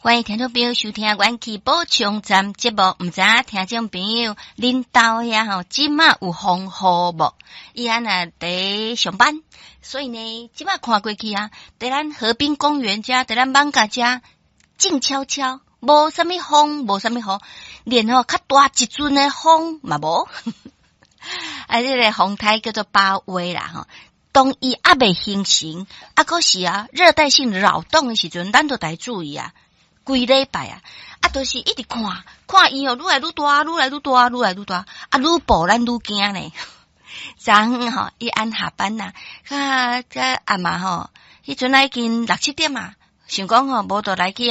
欢迎听众朋友收听阮去宝冲站节目，毋知影听众朋友恁兜遐吼，即马有风雨无？伊安若伫上班，所以呢，即马看过去啊，伫咱河滨公园遮，伫咱艋舺遮，静悄悄，无啥物风，无啥物雨，连较大一阵的风嘛无。这个风台叫做八威啦吼。当伊还未形成，可是热带性扰动的时阵，咱都得注意啊。规礼拜都是一直看伊愈来愈大，愈来愈大，愈来愈大，愈步咱愈惊呢。昨昏伊按下班啦，暗嘛迄阵已经6、7点啊，想讲无就来去